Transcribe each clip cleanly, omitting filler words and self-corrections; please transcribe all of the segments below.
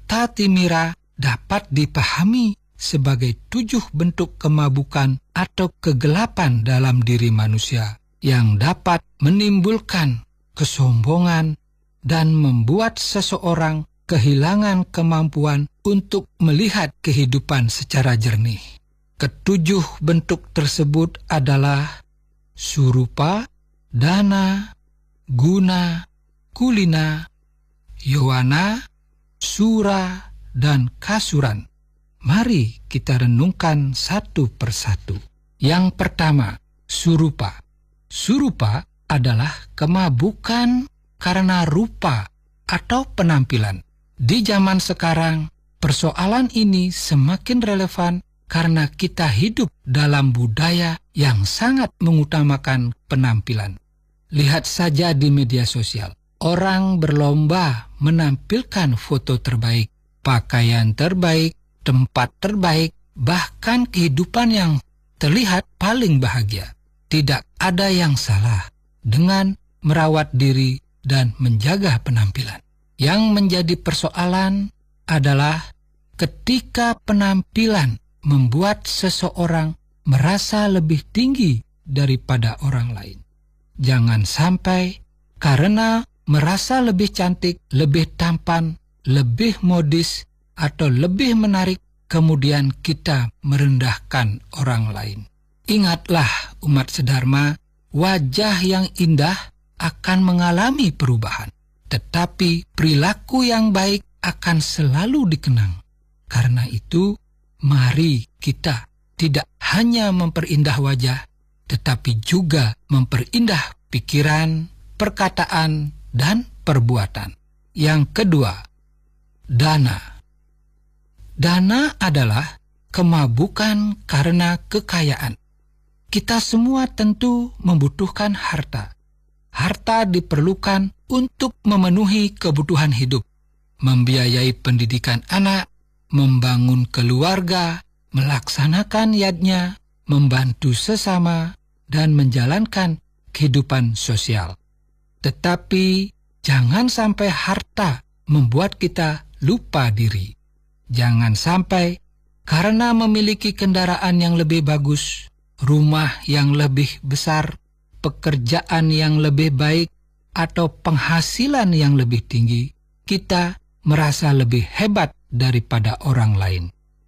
Tatimira dapat dipahami sebagai 7 bentuk kemabukan atau kegelapan dalam diri manusia yang dapat menimbulkan kesombongan dan membuat seseorang kehilangan kemampuan untuk melihat kehidupan secara jernih. Ketujuh bentuk tersebut adalah surupa, dana, guna, kulina, yowana, sura, dan kasuran. Mari kita renungkan satu persatu. Yang pertama, surupa. Surupa adalah kemabukan karena rupa atau penampilan. Di zaman sekarang, persoalan ini semakin relevan karena kita hidup dalam budaya yang sangat mengutamakan penampilan. Lihat saja di media sosial. Orang berlomba menampilkan foto terbaik, pakaian terbaik, tempat terbaik, bahkan kehidupan yang terlihat paling bahagia. Tidak ada yang salah dengan merawat diri dan menjaga penampilan. Yang menjadi persoalan adalah ketika penampilan membuat seseorang merasa lebih tinggi daripada orang lain. Jangan sampai karena merasa lebih cantik, lebih tampan, lebih modis, atau lebih menarik, kemudian kita merendahkan orang lain. Ingatlah umat sedharma, wajah yang indah akan mengalami perubahan, tetapi perilaku yang baik akan selalu dikenang. Karena itu, mari kita tidak hanya memperindah wajah, tetapi juga memperindah pikiran, perkataan, dan perbuatan. Yang kedua, dana. Dana adalah kemabukan karena kekayaan. Kita semua tentu membutuhkan harta. Harta diperlukan untuk memenuhi kebutuhan hidup, membiayai pendidikan anak, membangun keluarga, melaksanakan yadnya, membantu sesama, dan menjalankan kehidupan sosial. Tetapi jangan sampai harta membuat kita lupa diri. Jangan sampai karena memiliki kendaraan yang lebih bagus, rumah yang lebih besar, pekerjaan yang lebih baik, atau penghasilan yang lebih tinggi, kita merasa lebih hebat daripada orang lain.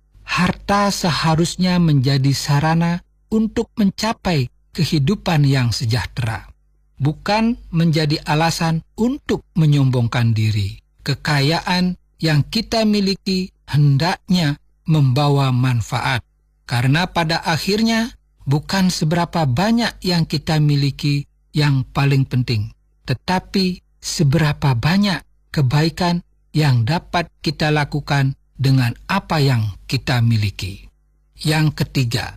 Harta seharusnya menjadi sarana untuk mencapai kehidupan yang sejahtera, bukan menjadi alasan untuk menyombongkan diri. Kekayaan yang kita miliki hendaknya membawa manfaat, karena pada akhirnya bukan seberapa banyak yang kita miliki yang paling penting, tetapi seberapa banyak kebaikan yang dapat kita lakukan dengan apa yang kita miliki. Yang ketiga,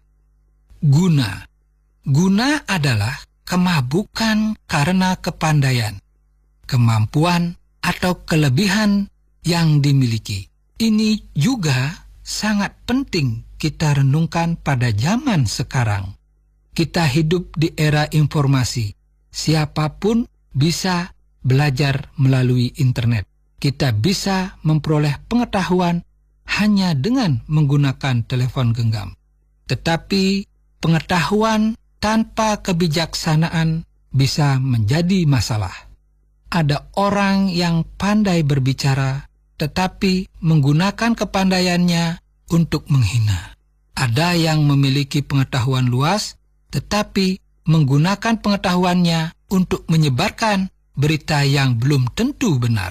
guna. Guna adalah kemabukan karena kepandaian, kemampuan, atau kelebihan yang dimiliki. Ini juga sangat penting kita renungkan pada zaman sekarang. Kita hidup di era informasi. Siapapun bisa belajar melalui internet. Kita bisa memperoleh pengetahuan hanya dengan menggunakan telepon genggam. Tetapi pengetahuan tanpa kebijaksanaan bisa menjadi masalah. Ada orang yang pandai berbicara, tetapi menggunakan kepandaiannya untuk menghina. Ada yang memiliki pengetahuan luas, tetapi menggunakan pengetahuannya untuk menyebarkan berita yang belum tentu benar.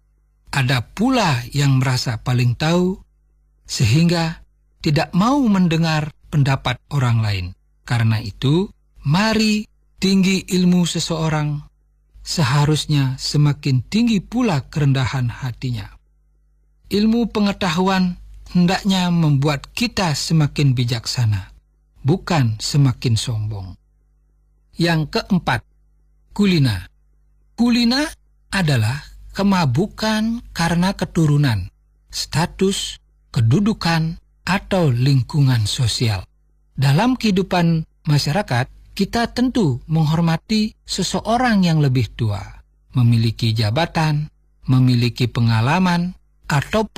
Ada pula yang merasa paling tahu, sehingga tidak mau mendengar pendapat orang lain. Karena itu, mari tinggi ilmu seseorang, seharusnya semakin tinggi pula kerendahan hatinya. Ilmu pengetahuan hendaknya membuat kita semakin bijaksana, bukan semakin sombong. Yang keempat, kulina. Kulina adalah kemabukan karena keturunan, status, kedudukan, atau lingkungan sosial. Dalam kehidupan masyarakat, kita tentu menghormati seseorang yang lebih tua, memiliki jabatan, memiliki pengalaman, atau